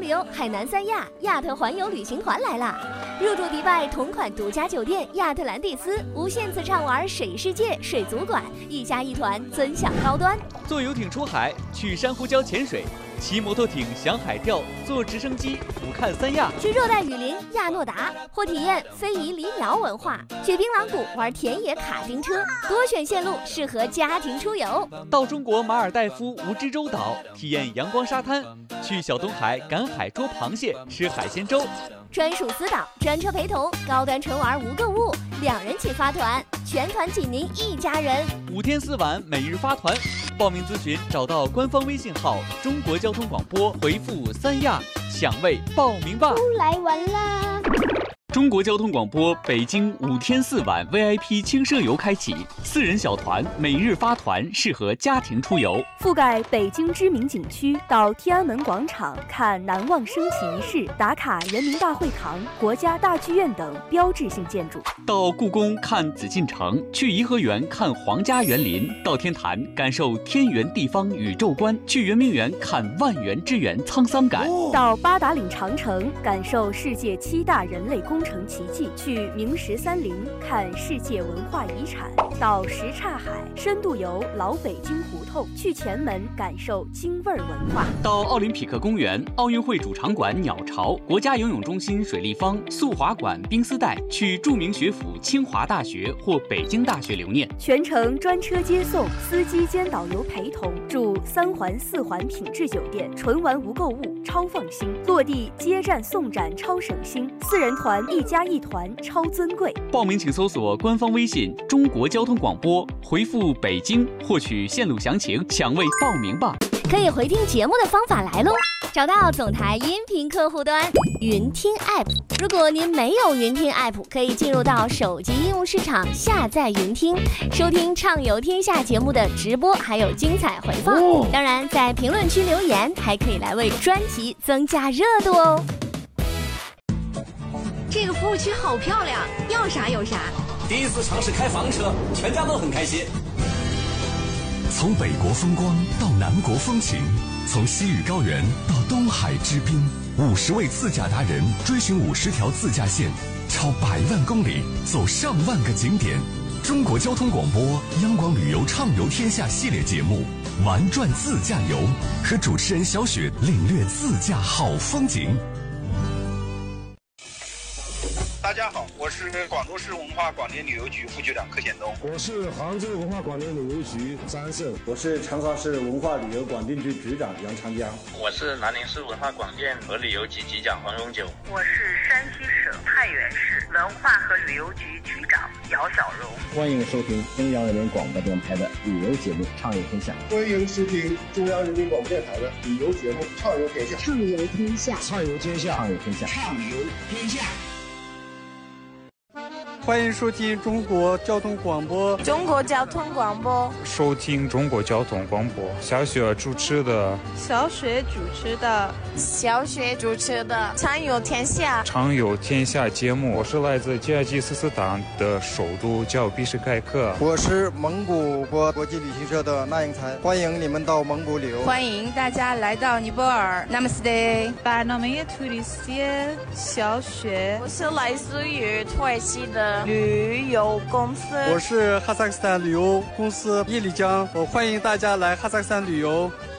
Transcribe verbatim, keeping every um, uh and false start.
旅游海南三亚亚特环游旅行团来啦！入住迪拜同款独家酒店亚特兰蒂斯，无限次畅玩水世界、水族馆，一家一团尊享高端。 坐游艇出海，去珊瑚礁潜水。骑摩托艇享海钓，坐直升机俯瞰三亚； 去热带雨林亚诺达，或体验非遗黎苗文化；去槟榔谷玩田野卡丁车，多选线路适合家庭出游。 到中国马尔代夫蜈支洲岛体验阳光沙滩，去小东海赶海捉螃蟹，吃海鲜粥。 专属私导，专车陪同，高端纯玩无购物，两人起发团，全团仅您一家人。 五天四晚每日发团，报名咨询找到官方微信号中国交通广播，回复三亚享位报名吧。 都来玩啦！ 中国交通广播北京五天四晚 V I P 轻奢游开启，四人小团每日发团，适合家庭出游， 覆盖北京知名景区，到天安门广场看难忘升旗仪式，打卡人民大会堂、国家大剧院等标志性建筑； 到故宫看紫禁城，去颐和园看皇家园林，到天坛感受天圆地方宇宙观，去圆明园看万园之园沧桑感， 到八达岭长城感受世界七大人类工程奇迹，去明十三陵看世界文化遗产，到什刹海深度游老北京胡同，去前门感受京味文化， 到奥林匹克公园、奥运会主场馆鸟巢、国家游泳中心水立方、速滑馆冰丝带，去著名学府清华大学或北京大学留念， 全程专车接送，司机兼导游陪同，住三环四环品质酒店，纯玩无购物，超放心，落地接站送站超省心，四人团一家一团超尊贵。 报名请搜索官方微信中国交通广播，回复北京获取线路详情，抢位报名吧。 可以回听节目的方法来喽，找到总台音频客户端云听 App。 如果您没有云听 App， 可以进入到手机应用市场下载云听，收听畅游天下节目的直播还有精彩回放、哦、当然在评论区留言还可以来为专辑增加热度哦。 这个服务区好漂亮，要啥有啥。 第一次尝试开房车，全家都很开心。 从北国风光到南国风情，从西域高原到东海之滨，五十位自驾达人追寻五十条自驾线，超百万公里，走上万个景点。中国交通广播央广旅游畅游天下系列节目玩转自驾游，和主持人小雪领略自驾好风景。 大家好，我是广州市文化广电旅游局副局长柯显东。 我是杭州文化广电旅游局张安胜。 我是长沙市文化旅游广电局局长杨长江。 我是南宁市文化广电和旅游局局长黄永久。 我是山西省太原市文化和旅游局局长姚小荣。 欢迎收听中央人民广播电台的旅游节目《畅游天下》。 欢迎收听中央人民广播电台的旅游节目《畅游天下》。 畅游天下， 畅游天下， 畅游天下， 畅游天下。 欢迎收听中国交通广播。 中国交通广播， 收听中国交通广播。小雪主持的， 小雪主持的，小雪主持的畅游天下。 畅游天下节目，我是来自吉尔吉斯斯坦的首都叫比什凯克。 我是蒙古国国际旅行社的那英才，欢迎你们到蒙古旅游。 欢迎大家来到尼泊尔。Namaste。 برنامه توریستی 小雪， 我是来自于土耳其的旅游公司。 我是哈萨克斯坦旅游公司叶丽江，我欢迎大家来哈萨克斯坦旅游。